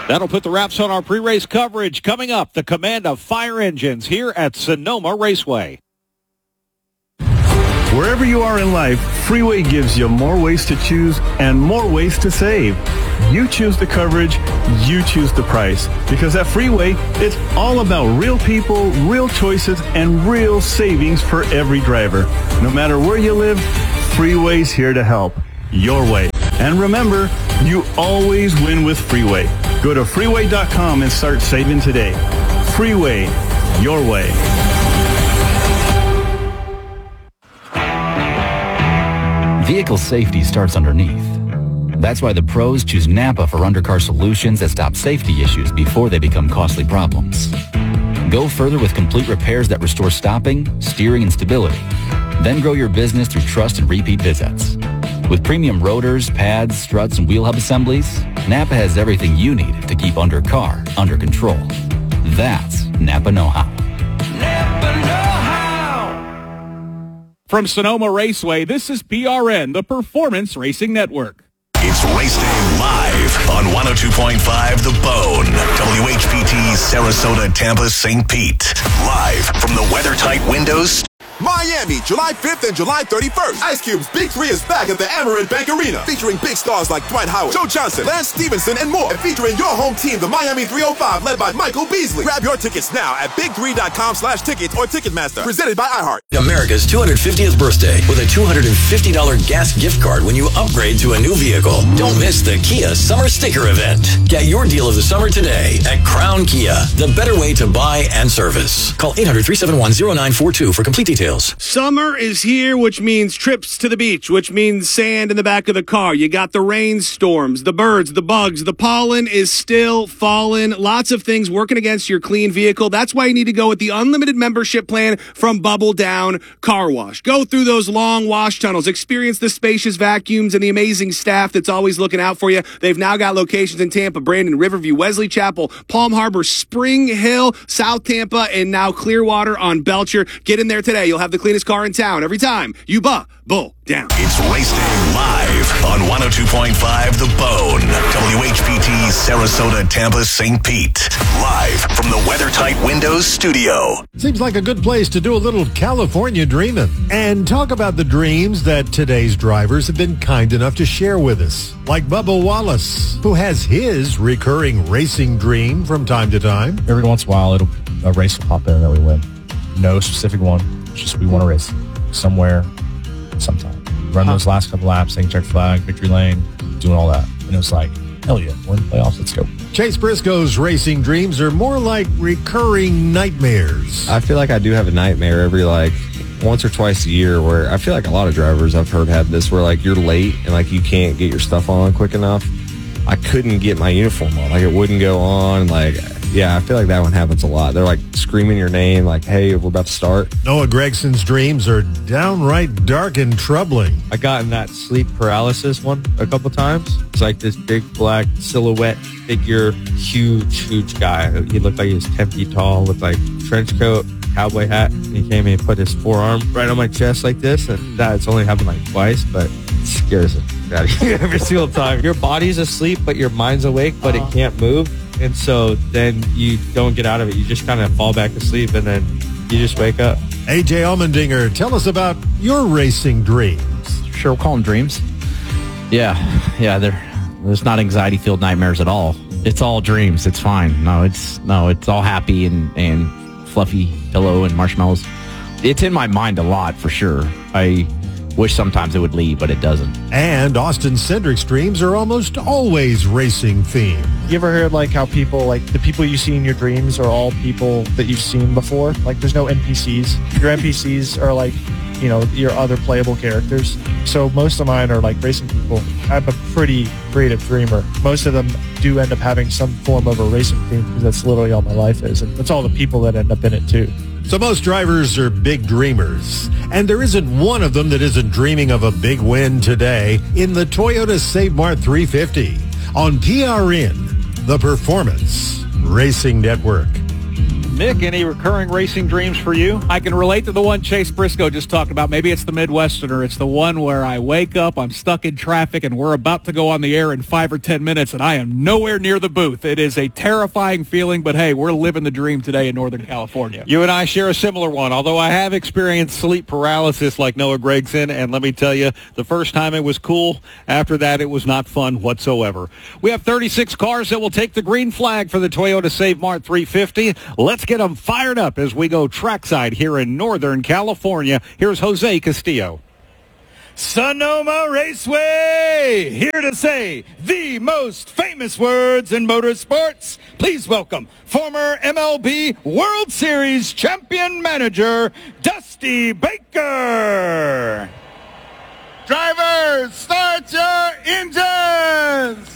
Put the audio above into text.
That'll put the wraps on our pre-race coverage. Coming up, the command of fire engines here at Sonoma Raceway. Wherever you are in life, Freeway gives you more ways to choose and more ways to save. You choose the coverage, you choose the price. Because at Freeway, it's all about real people, real choices, and real savings for every driver. No matter where you live, Freeway's here to help. Your way. And remember, you always win with Freeway. Go to freeway.com and start saving today. Freeway, your way. Vehicle safety starts underneath. That's why the pros choose Napa for undercar solutions that stop safety issues before they become costly problems. Go further with complete repairs that restore stopping, steering, and stability. Then grow your business through trust and repeat visits. With premium rotors, pads, struts, and wheel hub assemblies, Napa has everything you need to keep undercar under control. That's Napa know-how. Napa know-how. From Sonoma Raceway, this is PRN, the Performance Racing Network. It's Race Day live on 102.5 The Bone, WHPT, Sarasota, Tampa, St. Pete. Live from the weather-tight windows. Miami, July 5th and July 31st. Ice Cube's Big 3 is back at the Amerant Bank Arena, featuring big stars like Dwight Howard, Joe Johnson, Lance Stevenson, and more. And featuring your home team, the Miami 305, led by Michael Beasley. Grab your tickets now at big3.com/tickets or Ticketmaster. Presented by iHeart. America's 250th birthday with a $250 gas gift card when you upgrade to a new vehicle. Don't miss the Kia Summer Sticker Event. Get your deal of the summer today at Crown Kia, the better way to buy and service. Call 800-371-0942 for complete details. Summer is here, which means trips to the beach, which means sand in the back of the car. You got the rainstorms, the birds, the bugs, the pollen is still falling. Lots of things working against your clean vehicle. That's why you need to go with the unlimited membership plan from Bubble Down Car Wash. Go through those long wash tunnels, experience the spacious vacuums and the amazing staff that's always looking out for you. They've now got locations in Tampa, Brandon, Riverview, Wesley Chapel, Palm Harbor, Spring Hill, South Tampa, and now Clearwater on Belcher. Get in there today. You'll have the cleanest car in town every time you Bubble Down. It's Race Day live on 102.5 The Bone, WHPT, Sarasota, Tampa, St. Pete. Live from the weather-tight windows studio. Seems like a good place to do a little California dreaming and talk about the dreams that today's drivers have been kind enough to share with us. Like Bubba Wallace, who has his recurring racing dream from time to time. Every once in a while, a race will pop in that we win. No specific one. Just we want to race somewhere, sometime. Run those last couple laps, take check flag, victory lane, doing all that. And it was like, hell yeah, we're in the playoffs, let's go. Chase Briscoe's racing dreams are more like recurring nightmares. I feel like I do have a nightmare every once or twice a year where I feel like a lot of drivers I've heard have this where you're late and you can't get your stuff on quick enough. I couldn't get my uniform on. It wouldn't go on. Yeah, I feel like that one happens a lot. They're screaming your name, hey, we're about to start. Noah Gregson's dreams are downright dark and troubling. I got in that sleep paralysis one a couple times. It's this big black silhouette figure, huge guy. He looked like he was 10 feet tall with trench coat, cowboy hat. And he came and put his forearm right on my chest like this. And that's only happened twice, but it scares him every single time. Your body's asleep, but your mind's awake, but it can't move. And so then you don't get out of it. You just kind of fall back asleep, and then you just wake up. AJ Allmendinger, tell us about your racing dreams. Sure, we'll call them dreams. Yeah, there's not anxiety-filled nightmares at all. It's all dreams. It's fine. It's all happy and fluffy pillow and marshmallows. It's in my mind a lot, for sure. I wish sometimes it would leave, but it doesn't. And Austin Cindric's dreams are almost always racing themed. You ever heard how people, the people you see in your dreams are all people that you've seen before? There's no NPCs. Your NPCs are your other playable characters. So most of mine are racing people. I'm a pretty creative dreamer. Most of them do end up having some form of a racing theme because that's literally all my life is. And that's all the people that end up in it too. So most drivers are big dreamers, and there isn't one of them that isn't dreaming of a big win today in the Toyota Save Mart 350 on PRN, the Performance Racing Network. Nick, any recurring racing dreams for you? I can relate to the one Chase Briscoe just talked about. Maybe it's the Midwesterner. It's the one where I wake up, I'm stuck in traffic, and we're about to go on the air in 5 or 10 minutes, and I am nowhere near the booth. It is a terrifying feeling, but hey, we're living the dream today in Northern California. You and I share a similar one, although I have experienced sleep paralysis like Noah Gregson, and let me tell you, the first time it was cool. After that, it was not fun whatsoever. We have 36 cars that will take the green flag for the Toyota Save Mart 350. Let's get them fired up as we go trackside here in Northern California. Here's Jose Castillo. Sonoma Raceway, here to say the most famous words in motorsports. Please welcome former MLB World Series champion manager, Dusty Baker. Drivers, start your engines!